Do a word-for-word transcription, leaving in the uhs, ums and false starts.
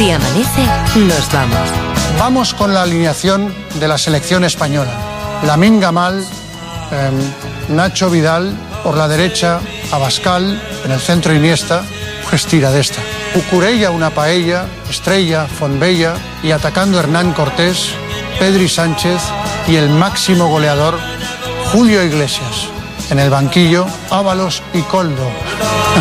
Si amanece, nos vamos. Vamos con la alineación de la selección española. Lamine Yamal, eh, Nacho Vidal, por la derecha, Abascal, en el centro Iniesta, pues tira de esta. Cucurella, una paella, Estrella, Fonbella y atacando Hernán Cortés, Pedri Sánchez y el máximo goleador, Julio Iglesias. En el banquillo, Ábalos y Koldo.